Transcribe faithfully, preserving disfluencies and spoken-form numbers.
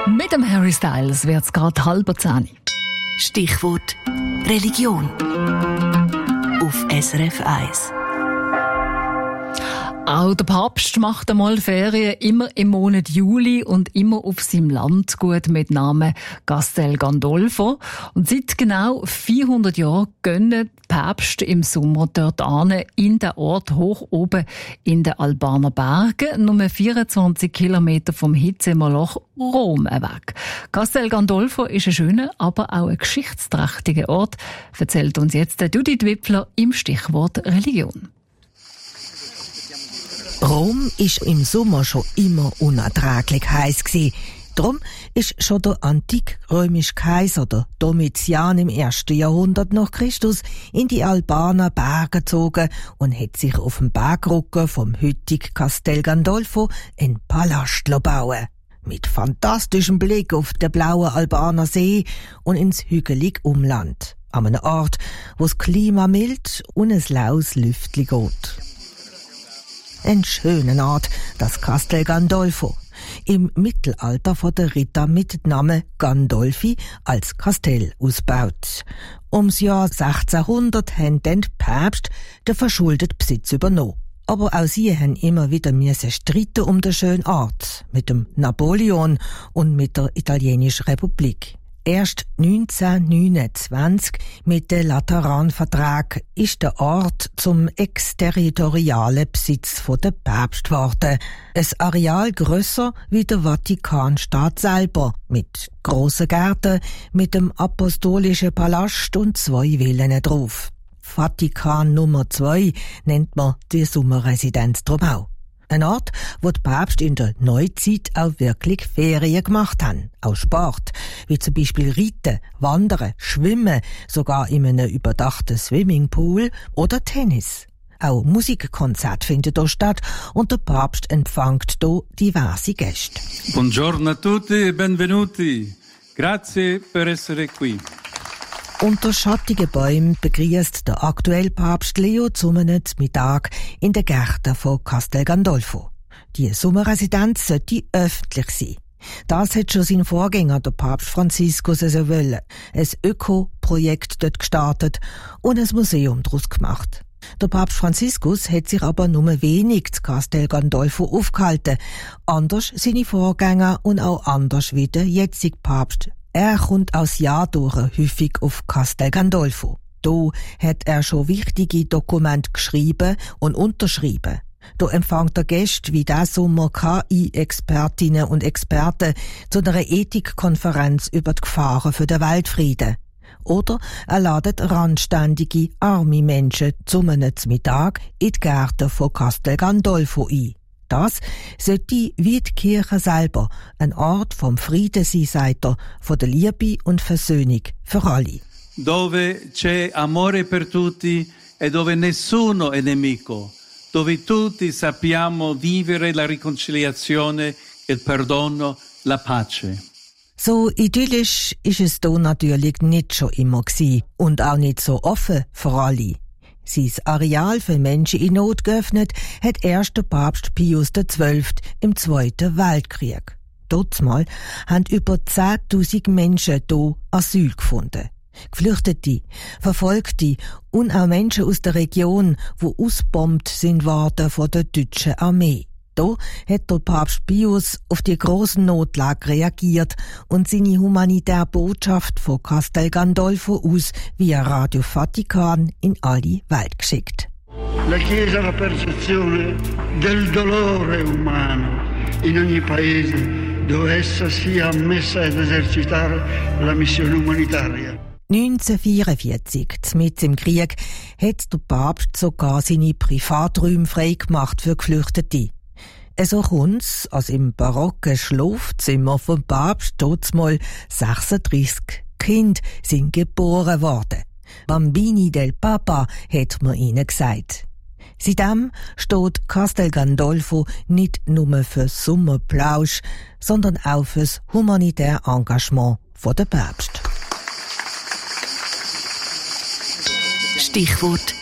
Mit dem Harry Styles wird es gerade halb zehn. Stichwort Religion auf S R F eins. Auch der Papst macht einmal Ferien, immer im Monat Juli und immer auf seinem Landgut mit Namen Castel Gandolfo. Und seit genau vierhundert Jahren gehen die Päpste im Sommer dort hin, in den Ort hoch oben in den Albaner Bergen, nur vierundzwanzig Kilometer vom Hitzemoloch Rom weg. Castel Gandolfo ist ein schöner, aber auch ein geschichtsträchtiger Ort, erzählt uns jetzt Judith Wipfler im Stichwort Religion. Rom ist im Sommer schon immer unerträglich heiß gsi. Drum ist schon der antik-römische Kaiser, der Domitian im ersten Jahrhundert nach Christus, in die Albaner Berge gezogen und hat sich auf dem Bergrücken vom heutigen Castel Gandolfo einen Palast bauen. Mit fantastischem Blick auf den blauen Albaner See und ins hügelige Umland. An einem Ort, wo das Klima mild und ein laues Lüftli geht. Ein schöner Ort, das Castel Gandolfo. Im Mittelalter von der Ritter mit Namen Gandolfi als Kastell ausgebaut. Ums Jahr sechzehnhundert haben dann die Päpste den verschuldeten Besitz übernommen. Aber auch sie haben immer wieder müssen streiten um den schönen Ort mit dem Napoleon und mit der italienischen Republik. Erst neunzehnhundertneunundzwanzig mit dem Lateranvertrag ist der Ort zum exterritorialen Besitz der Päpste geworden. Ein Areal grösser wie der Vatikanstaat selber, mit grossen Gärten, mit dem apostolischen Palast und zwei Villen drauf. Vatikan Nummer zwei nennt man die Sommerresidenz drum auch. Ein Ort, wo die Päpste in der Neuzeit auch wirklich Ferien gemacht haben. Auch Sport, wie zum Beispiel Reiten, Wandern, Schwimmen, sogar in einem überdachten Swimmingpool oder Tennis. Auch Musikkonzerte finden hier statt und der Papst empfängt hier diverse Gäste. Buongiorno a tutti e benvenuti. Grazie per essere qui. Unter schattigen Bäumen begrüßt der aktuelle Papst Leo zum Mittag in den Gärten von Castel Gandolfo. Die Sommerresidenz sollte öffentlich sein. Das hat schon sein Vorgänger, der Papst Franziskus, so wollen. Ein Öko-Projekt dort gestartet und ein Museum daraus gemacht. Der Papst Franziskus hat sich aber nur wenig zu Castel Gandolfo aufgehalten. Anders seine Vorgänger und auch anders wie der jetzige Papst. Er kommt aus Jahr durch häufig auf Castel Gandolfo. Da hat er schon wichtige Dokumente geschrieben und unterschrieben. Da empfängt er Gäste wie diesen Sommer K I-Expertinnen und Experten zu einer Ethikkonferenz über die Gefahren für den Weltfrieden. Oder er ladet randständige, arme Menschen zum Mittag in die Gärten von Castel Gandolfo ein. Das sollte wie die Kirche selber ein Ort vom Frieden sein, sagt er, von der Liebe und Versöhnung für alle. Dove c'è amore per tutti e dove nessuno è nemico, dove tutti sappiamo vivere la riconciliazione, il perdono, la pace. So idyllisch ist es hier natürlich nicht schon immer gewesen und auch nicht so offen für alle. Sein Areal für Menschen in Not geöffnet hat erst der Papst Pius der Zwölfte im Zweiten Weltkrieg. Dortmal haben über zehntausend Menschen hier Asyl gefunden. Geflüchtete, Verfolgte und auch Menschen aus der Region, die ausgebombt sind worden von der deutschen Armee. Da hat der Papst Pius auf die grossen Notlage reagiert und seine humanitäre Botschaft von Castel Gandolfo aus via Radio Vatikan in alle Welt geschickt. La Chiesa ha la percezione del dolore umano in ogni paese dove essa sia ammessa ad esercitare la missione umanitaria. neunzehnhundertvierundvierzig, mitten im Krieg, hat der Papst sogar seine Privaträume freigemacht für Geflüchtete. So kommt's, als im barocken Schlafzimmer vom Papst dortmal sechsunddreissig Kinder sind geboren worden. Bambini del Papa, hat man ihnen gesagt. Seitdem steht Castel Gandolfo nicht nur für Sommerplausch, sondern auch fürs humanitäre Engagement der Päpste. Stichwort